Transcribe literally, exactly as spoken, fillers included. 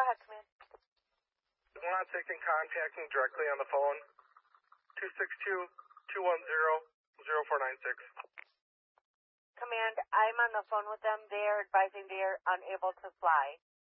ahead, Command. One second, contacting directly on the phone. two six two, two one zero, zero four nine six. Command, I'm on the phone with them. They are advising they are unable to fly.